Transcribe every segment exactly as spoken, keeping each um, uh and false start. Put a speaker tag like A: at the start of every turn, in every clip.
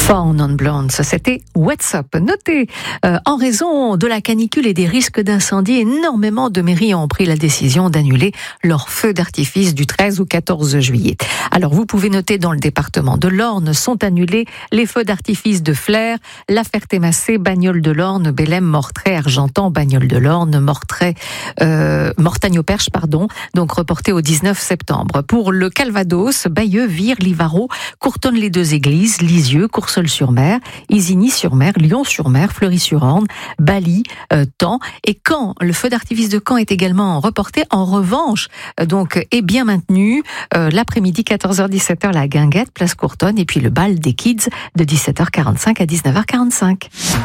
A: Four Non Blondes, c'était What's Up. Notez, euh, en raison de la canicule et des risques d'incendie, énormément de mairies ont pris la décision d'annuler leur feu d'artifice du treize au quatorze juillet. Alors vous pouvez noter, dans le département de l'Orne sont annulés les feux d'artifice de Flers, La Ferté-Massé, Bagnoles de l'Orne, Bellem, Mortray, Argentan, Bagnoles de l'Orne, Mortray, euh, Mortagne-au-Perche, pardon, donc reporté au dix-neuf septembre. Pour le Calvados, Bayeux, Vire, Livarot, Courtonne-les-Deux-Églises, Lisieux, Courseulles-sur-Mer, Isigny-sur-Mer, Lyon-sur-Mer, Fleury-sur-Orne, Bali, euh, Caen et Caen. Le feu d'artifice de Caen est également reporté. En revanche, euh, donc est bien maintenu euh, l'après-midi quatorze heures dix-sept heures la Guinguette, place Courtonne, et puis le bal des Kids de dix-sept heures quarante-cinq à dix-neuf heures quarante-cinq.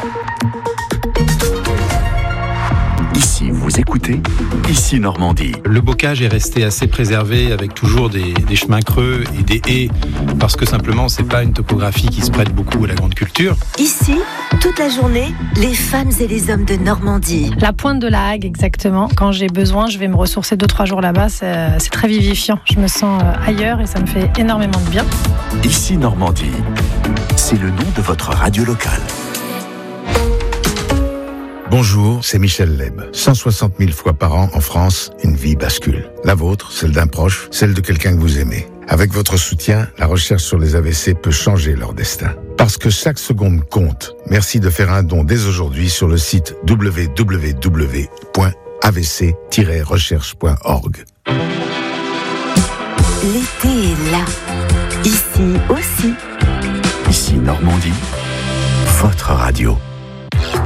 B: Ici, vous écoutez Ici Normandie.
C: Le bocage est resté assez préservé avec toujours des, des chemins creux et des haies parce que simplement c'est pas une topographie qui se prête beaucoup à la grande culture.
D: Ici, toute la journée, les femmes et les hommes de Normandie.
E: La pointe de la Hague, exactement. Quand j'ai besoin, je vais me ressourcer deux trois jours là-bas. C'est, c'est très vivifiant. Je me sens ailleurs et ça me fait énormément de bien.
B: Ici Normandie, c'est le nom de votre radio locale.
F: Bonjour, c'est Michel Leb. cent soixante mille fois par an en France, une vie bascule. La vôtre, celle d'un proche, celle de quelqu'un que vous aimez. Avec votre soutien, la recherche sur les A V C peut changer leur destin. Parce que chaque seconde compte, merci de faire un don dès aujourd'hui sur le site w w w point a v c tiret recherche point org.
D: L'été est là. Ici aussi.
B: Ici Normandie, votre radio.